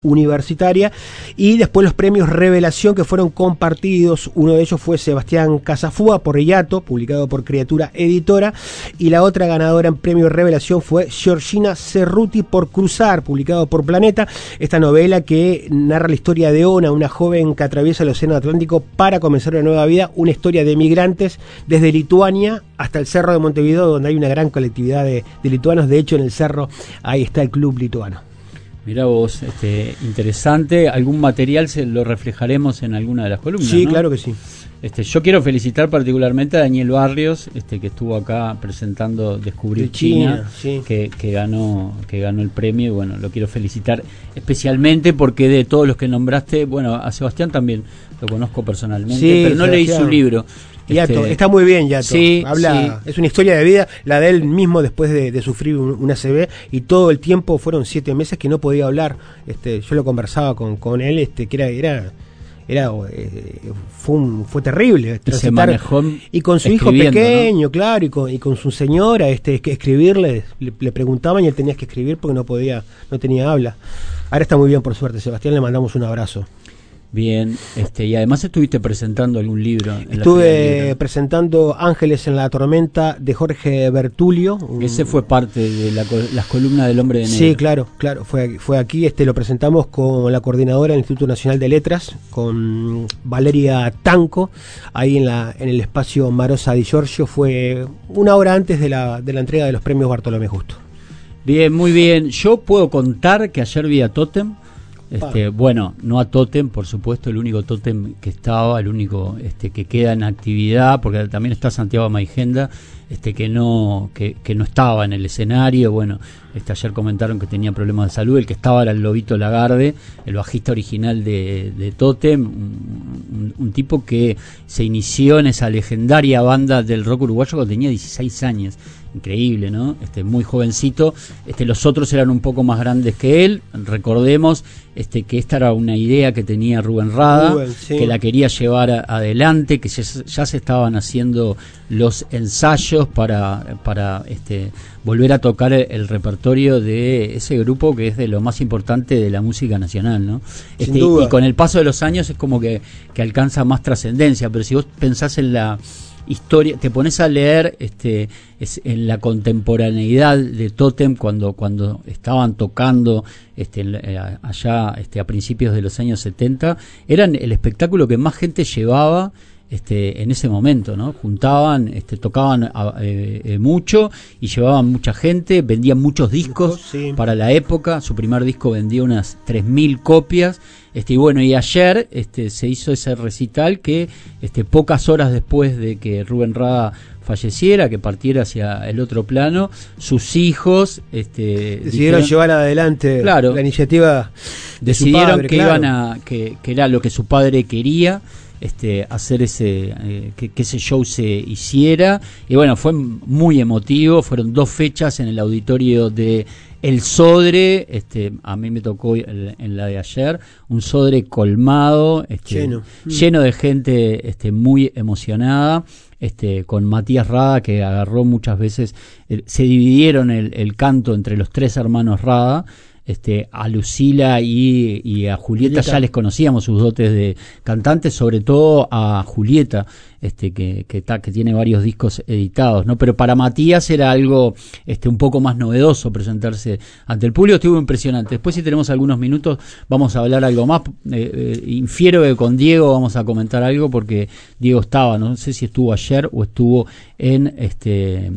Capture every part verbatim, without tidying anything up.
universitaria, y después los premios Revelación que fueron compartidos. Uno de ellos fue Sebastián Casafúa por Riato, publicado por Criatura Editora, y la otra ganadora en premio Revelación fue Georgina Cerruti por Cruzar, publicado por Planeta, esta novela que narra la historia de Ona, una joven que atraviesa el océano Atlántico para comenzar una nueva vida, una historia de migrantes desde Lituania hasta el Cerro de Montevideo, donde hay una gran colectividad de, de lituanos. De hecho, en el Cerro ahí está el Club Lituano. Mirá vos, este, interesante. Algún material se lo reflejaremos en alguna de las columnas, Sí, ¿no? claro que sí. Este, yo quiero felicitar particularmente a Daniel Barrios, este, que estuvo acá presentando Descubrir De China, China, sí. que, que ganó, que ganó el premio, y bueno, lo quiero felicitar especialmente porque de todos los que nombraste, bueno, a Sebastián también lo conozco personalmente, Sí, pero no leí Sebastián. su libro. Yato, Este, está muy bien, Yato. Sí, Habla, sí. es una historia de vida, la de él mismo después de, de sufrir un, una A C V, y todo el tiempo fueron siete meses que no podía hablar. Este, yo lo conversaba con, con él, este, que era, era, era eh, fue un, fue terrible. Y se manejó y con su hijo escribiendo, pequeño, ¿no? Claro, y con, y con su señora, este, que escribirle, le, le preguntaban y él tenía que escribir porque no podía, no tenía habla. Ahora está muy bien, por suerte. Sebastián, le mandamos un abrazo. Bien, este, y además estuviste presentando algún libro. En Estuve la presentando Ángeles en la Tormenta de Jorge Bertulio. Un... Ese fue parte de la, las columnas del Hombre de Negro. Sí, claro, claro. Fue, fue aquí, este, lo presentamos con la coordinadora del Instituto Nacional de Letras, con Valeria Tanco, ahí en la en el espacio Marosa di Giorgio. Fue una hora antes de la, de la entrega de los premios Bartolomé Justo. Bien, muy bien. Yo puedo contar que ayer vi a Totem. Este, bueno, no a Totem, por supuesto, el único Totem que estaba, el único este, que queda en actividad, porque también está Santiago Maigenda, este, que no que, que no estaba en el escenario. Bueno, este, ayer comentaron que tenía problemas de salud. El que estaba era el Lobito Lagarde, el bajista original de, de Totem, un, un, un tipo que se inició en esa legendaria banda del rock uruguayo cuando tenía dieciséis años. Increíble, ¿no? Este, muy jovencito. Este, los otros eran un poco más grandes que él. Recordemos este, que esta era una idea que tenía Rubén Rada, Rubén, sí. que la quería llevar a, adelante, que ya, ya se estaban haciendo los ensayos para, para este, volver a tocar el, el repertorio de ese grupo que es de lo más importante de la música nacional, ¿no? Sin Este, duda. Y con el paso de los años es como que, que alcanza más trascendencia, pero si vos pensás en la historia, te pones a leer este es en la contemporaneidad de Totem cuando cuando estaban tocando este allá este a principios de los años setenta, eran el espectáculo que más gente llevaba este en ese momento, ¿no? Juntaban, este tocaban eh, eh, mucho y llevaban mucha gente, vendían muchos discos, Discos, sí. Para la época. Su primer disco vendía unas tres mil copias. Este, y bueno, y ayer este, se hizo ese recital que este, pocas horas después de que Rubén Rada falleciera, que partiera hacia el otro plano, sus hijos este, decidieron dijeron, llevar adelante claro, la iniciativa de decidieron su padre, que claro. iban a que, que era lo que su padre quería, este, hacer ese eh, que, que ese show se hiciera. Y bueno, fue muy emotivo. Fueron dos fechas en el auditorio de El Sodre. Este, a mí me tocó el, en la de ayer un Sodre colmado, este, lleno, lleno de gente este, muy emocionada. Este, con Matías Rada, que agarró muchas veces, eh, se dividieron el, el canto entre los tres hermanos Rada. Este, a Lucila y, y a Julieta, Julieta. ya les conocíamos sus dotes de cantantes, sobre todo a Julieta, este, que, que, ta, que tiene varios discos editados, ¿no? Pero para Matías era algo este, un poco más novedoso presentarse ante el público. Estuvo impresionante. Después, si tenemos algunos minutos, vamos a hablar algo más. Eh, eh, infiero que con Diego vamos a comentar algo, porque Diego estaba, no sé si estuvo ayer o estuvo en este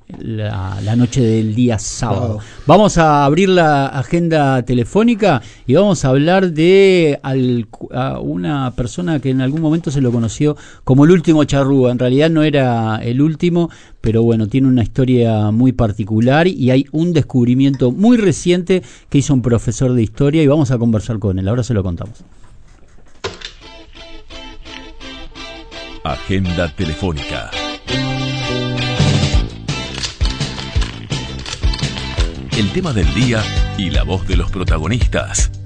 la, la noche del día sábado. Wow. Vamos a abrir la agenda telefónica y vamos a hablar de al, a una persona que en algún momento se lo conoció como el último charrúa. En realidad no era el último, pero bueno, tiene una historia muy particular y hay un descubrimiento muy reciente que hizo un profesor de historia y vamos a conversar con él. Ahora se lo contamos. Agenda telefónica. El tema del día y la voz de los protagonistas.